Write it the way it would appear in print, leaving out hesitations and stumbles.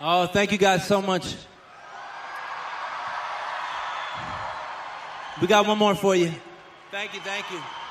Oh, thank you guys so much. We got one more for you. Thank you, thank you.